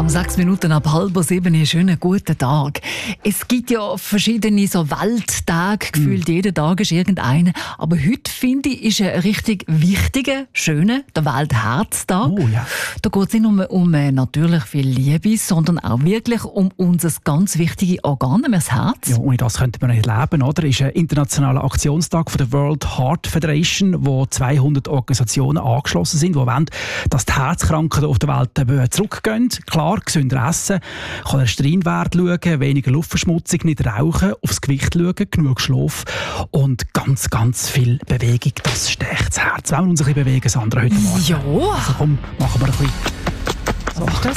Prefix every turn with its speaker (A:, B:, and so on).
A: 6 Minuten ab 6:30. Schönen guten Tag. Es gibt ja verschiedene so Welttage, gefühlt jeden Tag ist irgendeiner. Aber heute, finde ich, ist ein richtig wichtiger, schöner, der Weltherztag.
B: Oh, ja.
A: Da geht es nicht nur um natürlich viel Liebe, sondern auch wirklich um unser ganz wichtiges Organ, nämlich das Herz.
B: Ja, ohne das könnte man nicht leben, oder? Es ist ein internationaler Aktionstag von der World Heart Federation, wo 200 Organisationen angeschlossen sind, die wollen, dass die Herzkranken auf der Welt zurückgehen. Klar, gesünder essen, Cholesterinwert schauen, weniger Luftverschmutzung, nicht rauchen, aufs Gewicht schauen, genug Schlaf und ganz, ganz viel Bewegung. Das stärkt das Herz. Wollen wir uns ein bisschen bewegen, Sandra, heute Morgen?
A: Ja.
B: Also komm, machen wir ein bisschen.
A: Was ist das?